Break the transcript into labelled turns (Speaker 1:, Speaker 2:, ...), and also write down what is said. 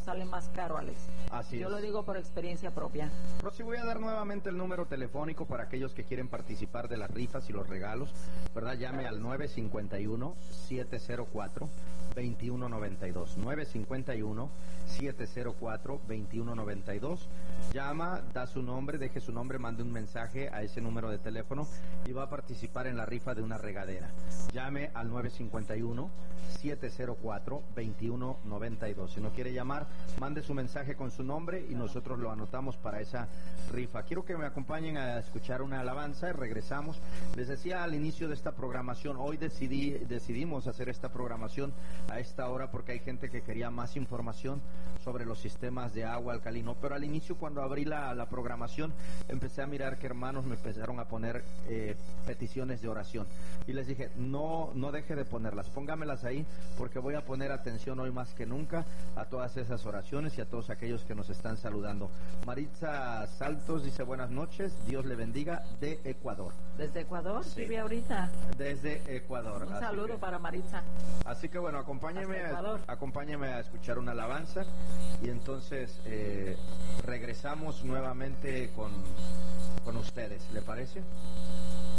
Speaker 1: sale más caro, Alex.
Speaker 2: Así
Speaker 1: Yo
Speaker 2: es.
Speaker 1: lo digo por experiencia propia.
Speaker 2: Pero sí voy a dar nuevamente el número telefónico para aquellos que quieren participar de las rifas y los regalos, ¿verdad? Llame al 951-704-2192. 951-704-2192. Llama, da su nombre, deje su nombre, mande un mensaje a ese número de teléfono y va a participar en la rifa de una regadera. Llame al 951-704-2192. Si no quiere llamar, mande su mensaje con su nombre y nosotros lo anotamos para esa rifa. Quiero que me acompañen a escuchar una alabanza y regresamos. Les decía al inicio de esta programación, hoy decidimos hacer esta programación a esta hora porque hay gente que quería más información sobre los sistemas de agua alcalino, pero al inicio cuando abrí la programación empecé a mirar que hermanos me empezaron a poner peticiones de oración y les dije, no deje de ponerlas, póngamelas ahí porque voy a poner atención hoy más que nunca a todas esas oraciones y a todos aquellos que nos están saludando. Maritza Saltos dice buenas noches, Dios le bendiga, de Ecuador.
Speaker 1: ¿Desde Ecuador?
Speaker 2: Sí.
Speaker 1: Vive ahorita.
Speaker 2: Desde Ecuador.
Speaker 1: Un saludo para Maritza.
Speaker 2: Así que bueno, acompáñeme a escuchar una alabanza y entonces regresamos nuevamente con ustedes, ¿le parece?